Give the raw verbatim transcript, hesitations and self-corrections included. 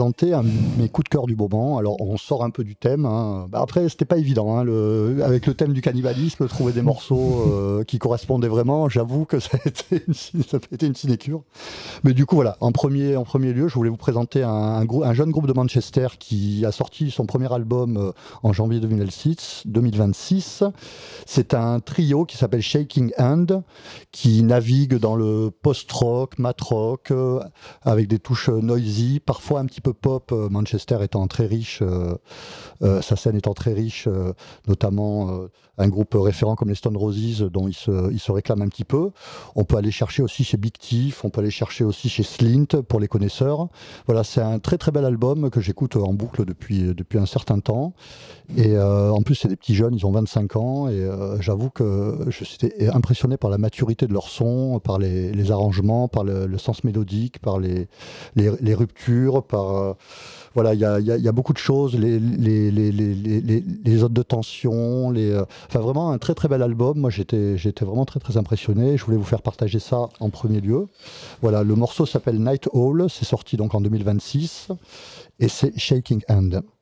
Présenter un mes coups de cœur du moment. Alors, on sort un peu du thème, hein. Bah, après, c'était pas évident, hein, le avec le thème du cannibalisme, trouver des morceaux, heu, qui correspondaient vraiment, j'avoue que ça a été une si ça a été une sinécure. Mais du coup, voilà, en premier en premier lieu, je voulais vous présenter un un grou un jeune groupe de Manchester qui a sorti son premier album, heu, en janvier deux mille six deux mille vingt-six. C'est un trio qui s'appelle Shaking Hand, qui navigue dans le post-rock, mat rock, heu, avec des touches noisy, parfois un petit peu pop, heu, Manchester étant très riche, heu heu, sa scène étant très riche, heu, notamment, heu, un groupe référent comme les Stone Roses dont ils se ils se réclament un petit peu. On peut aller chercher aussi chez Big Thief, on peut aller chercher aussi chez Slint pour les connaisseurs. Voilà, c'est un très, très bel album que j'écoute en boucle depuis, depuis un certain temps et heu, en plus, c'est des petits jeunes, ils ont vingt-cinq ans et heu, j'avoue que je j'étais impressionné par la maturité de leur son, par les les arrangements, par le le sens mélodique, par les les les ruptures, par, heu, voilà, il y a il y a il y a beaucoup de choses, les les les les les les les zones de tension, les, heu, enfin vraiment un très, très bel album. Moi, j'étais j'étais vraiment très, très impressionné. Je voulais vous faire partager ça en premier lieu. Voilà, le morceau s'appelle Night Owl, c'est sorti donc en deux mille vingt-six et c'est Shaking Hand.